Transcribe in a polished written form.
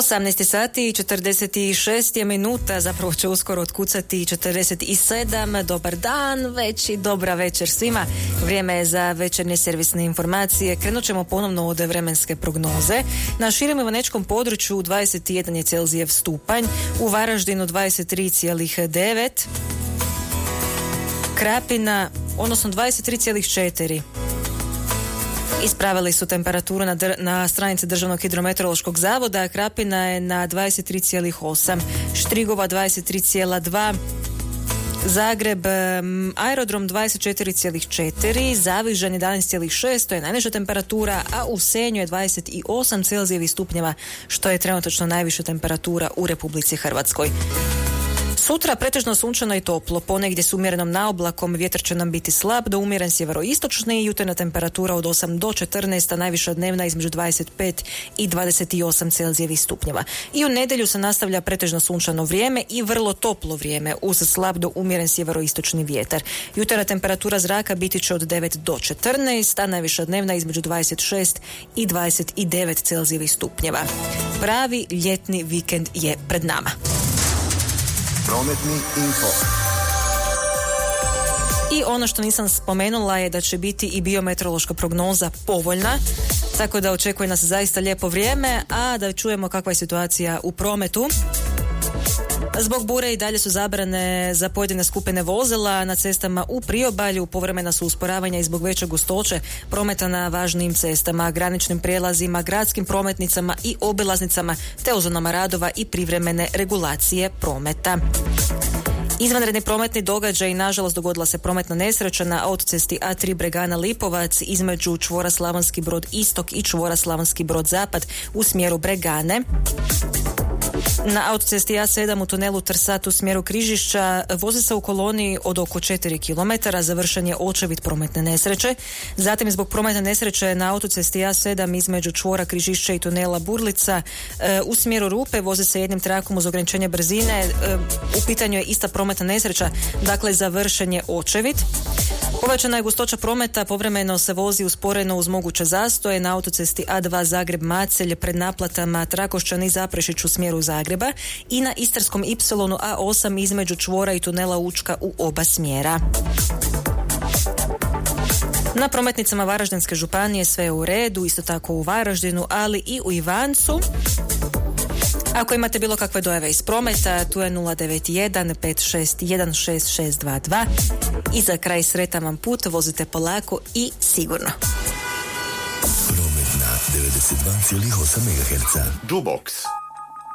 18 sati i 46 je minuta, zapravo će uskoro otkucati 47. Dobar dan, već i dobra večer svima. Vrijeme je za večernje servisne informacije. Krenut ćemo ponovno od vremenske prognoze. Na širem ivanečkom području 21 je Celzijev stupanj, u Varaždinu 23,9, Krapina, odnosno 23,4. Ispravili su temperaturu na stranici Državnog hidrometeorološkog zavoda. Krapina je na 23,8, Štrigova 23,2, Zagreb, aerodrom 24,4, Zavižan 11,6, to je najniža temperatura, a u Senju je 28 Celzijevih stupnjeva, što je trenutačno najviša temperatura u Republici Hrvatskoj. Sutra pretežno sunčano i toplo, ponegdje s umjerenom naoblakom, vjetar će nam biti slab do umjeren sjeveroistočni i jutarnja temperatura od 8 do 14, a najviša dnevna između 25 i 28 Celzijevih stupnjeva. I u nedjelju se nastavlja pretežno sunčano vrijeme i vrlo toplo vrijeme uz slab do umjeren sjeveroistočni vjetar. Jutarnja temperatura zraka biti će od 9 do 14, a najviša dnevna između 26 i 29 Celzijevih stupnjeva. Pravi ljetni vikend je pred nama. Prometni info. I ono što nisam spomenula je da će biti i biometeorološka prognoza povoljna, tako da očekuje nas zaista lijepo vrijeme, a da čujemo kakva je situacija u prometu. Zbog bure i dalje su zabrane za pojedine skupine vozila na cestama u priobalju, povremena su usporavanja i zbog veće gustoće prometa na važnijim cestama, graničnim prijelazima, gradskim prometnicama i obilaznicama, te u zonama radova i privremene regulacije prometa. Izvanredni prometni događaj, nažalost dogodila se prometna nesreća na autocesti A3 Bregana Lipovac između čvora Slavonski Brod Istok i čvora Slavonski Brod Zapad u smjeru Bregane. Na autocesti A7 u tunelu Trsat u smjeru Križišća vozi se u koloni od oko 4 km, završen je očevid prometne nesreće. Zatim zbog prometne nesreće na autocesti A7 između čvora Križišća i tunela Burlica u smjeru Rupe vozi se jednim trakom uz ograničenje brzine. U pitanju je ista prometna nesreća, dakle završen je očevid. Povećana je gustoća prometa, povremeno se vozi usporeno uz moguće zastoje na autocesti A2 Zagreb-Macelj pred naplatama Trakošćan i Zaprešić u smjeru Zagreba i na Istarskom Y A8 između čvora i tunela Učka u oba smjera. Na prometnicama Varaždinske županije sve je u redu, isto tako u Varaždinu, ali i u Ivancu. Ako imate bilo kakve dojave iz prometa, tu je 091 561 6622 i za kraj sretan vam put, vozite polako i sigurno. Promet na 92,8 MHz. Jukebox.